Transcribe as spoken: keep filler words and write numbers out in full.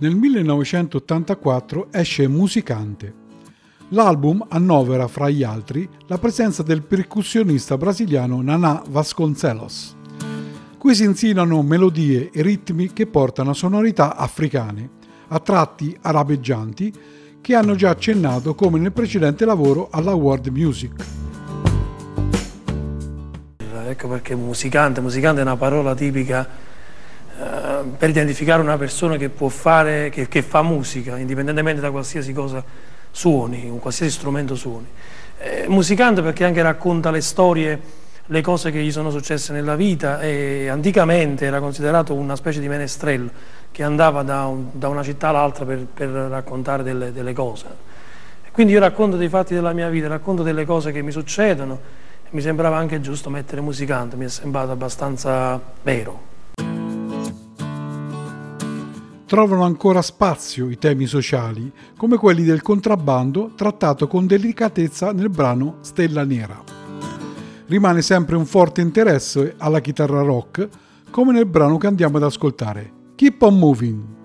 Nel millenovecentottantaquattro esce Musicante. L'album annovera fra gli altri la presenza del percussionista brasiliano Naná Vasconcelos. Qui si insinuano melodie e ritmi che portano a sonorità africane, a tratti arabeggianti, che hanno già accennato come nel precedente lavoro alla world music. Ecco perché musicante, musicante è una parola tipica per identificare una persona che può fare, che, che fa musica, indipendentemente da qualsiasi cosa suoni, un qualsiasi strumento suoni. Eh, musicante perché anche racconta le storie, le cose che gli sono successe nella vita, e anticamente era considerato una specie di menestrello che andava da, un, da una città all'altra per, per raccontare delle, delle cose. E quindi io racconto dei fatti della mia vita, racconto delle cose che mi succedono, e mi sembrava anche giusto mettere musicante, mi è sembrato abbastanza vero. Trovano ancora spazio i temi sociali, come quelli del contrabbando trattato con delicatezza nel brano Stella Nera. Rimane sempre un forte interesse alla chitarra rock, come nel brano che andiamo ad ascoltare, Keep on Moving.